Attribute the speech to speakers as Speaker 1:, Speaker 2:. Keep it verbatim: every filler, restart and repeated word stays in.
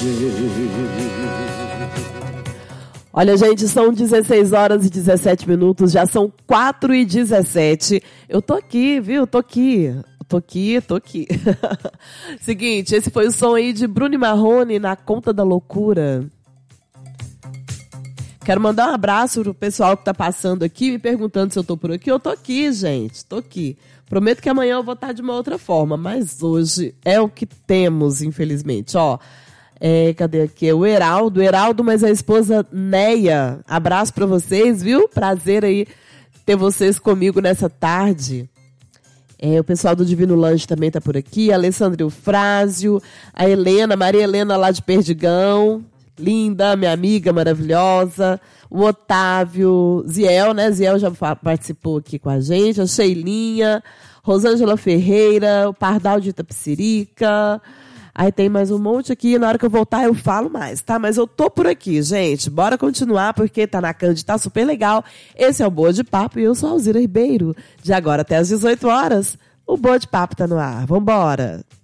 Speaker 1: Olha, gente, são dezesseis horas e dezessete minutos, já são quatro e dezessete. Eu tô aqui, viu? Tô aqui. Tô aqui, tô aqui. Seguinte, esse foi o som aí de Bruno e Marrone, Na Conta da Loucura. Quero mandar um abraço pro pessoal que tá passando aqui, me perguntando se eu tô por aqui. Eu tô aqui, gente, tô aqui. Prometo que amanhã eu vou estar de uma outra forma, mas hoje é o que temos, infelizmente. Ó, é, cadê aqui? O Heraldo, Heraldo, mas a esposa Neia. Abraço pra vocês, viu? Prazer aí ter vocês comigo nessa tarde. É, o pessoal do Divino Lanche também tá por aqui. A Alessandra Eufrásio, a Helena, Maria Helena lá de Perdigão. Linda, minha amiga maravilhosa. O Otávio, Ziel, né? Ziel já participou aqui com a gente. A Sheilinha, Rosângela Ferreira, o Pardal de Itapecerica. Aí tem mais um monte aqui. Na hora que eu voltar eu falo mais, tá? Mas eu tô por aqui, gente. Bora continuar, porque tá na Cândido, tá super legal. Esse é o Boa de Papo e eu sou a Alzira Ribeiro. De agora até às dezoito horas, o Boa de Papo tá no ar. Vambora!